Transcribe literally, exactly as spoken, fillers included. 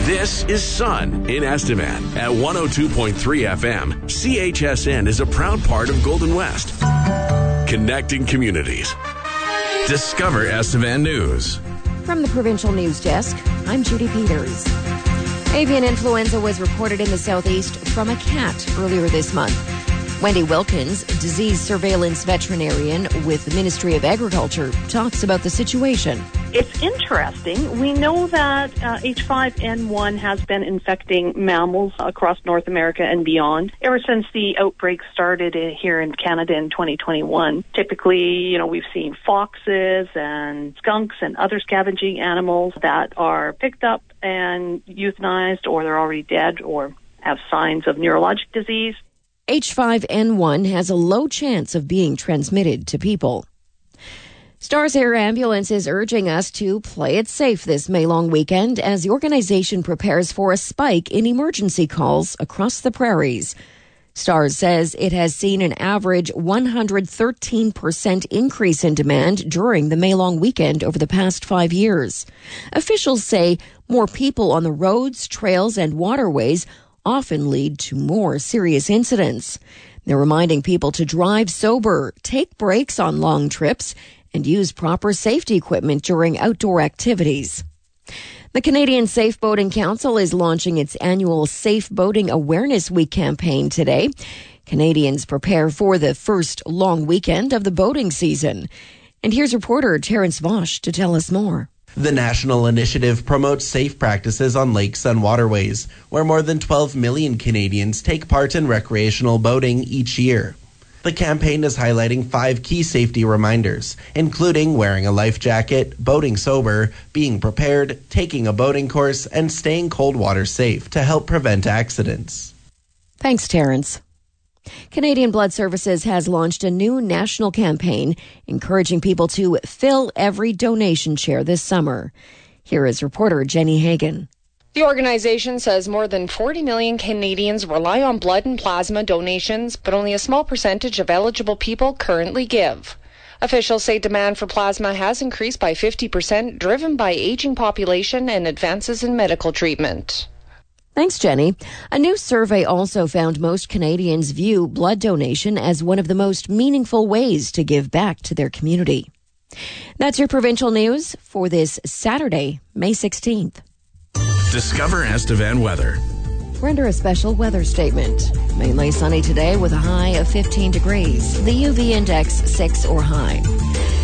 This is Sun in Estevan at one oh two point three F M. C H S N is a proud part of Golden West. Connecting communities. Discover Estevan News. From the Provincial News Desk, I'm Judy Peters. Avian influenza was reported in the southeast from a cat earlier this month. Wendy Wilkins, disease surveillance veterinarian with the Ministry of Agriculture, talks about the situation. It's interesting. We know that uh, H five N one has been infecting mammals across North America and beyond ever since the outbreak started here in Canada in twenty twenty-one. Typically, you know, we've seen foxes and skunks and other scavenging animals that are picked up and euthanized, or they're already dead or have signs of neurologic disease. H five N one has a low chance of being transmitted to people. Stars Air Ambulance is urging us to play it safe this May-long weekend as the organization prepares for a spike in emergency calls across the prairies. Stars says it has seen an average one hundred thirteen percent increase in demand during the May-long weekend over the past five years. Officials say more people on the roads, trails, and waterways often lead to more serious incidents. They're reminding people to drive sober, take breaks on long trips, and use proper safety equipment during outdoor activities. The Canadian Safe Boating Council is launching its annual Safe Boating Awareness Week campaign today. Canadians prepare for the first long weekend of the boating season. And here's reporter Terence Vosch to tell us more. The national initiative promotes safe practices on lakes and waterways, where more than twelve million Canadians take part in recreational boating each year. The campaign is highlighting five key safety reminders, including wearing a life jacket, boating sober, being prepared, taking a boating course, and staying cold water safe to help prevent accidents. Thanks, Terence. Canadian Blood Services has launched a new national campaign encouraging people to fill every donation chair this summer. Here is reporter Jenny Hagan. The organization says more than forty million Canadians rely on blood and plasma donations, but only a small percentage of eligible people currently give. Officials say demand for plasma has increased by fifty percent, driven by aging population and advances in medical treatment. Thanks, Jenny. A new survey also found most Canadians view blood donation as one of the most meaningful ways to give back to their community. That's your provincial news for this Saturday, May sixteenth. Discover Estevan weather. We're under a special weather statement. Mainly sunny today with a high of fifteen degrees. The U V index six or high.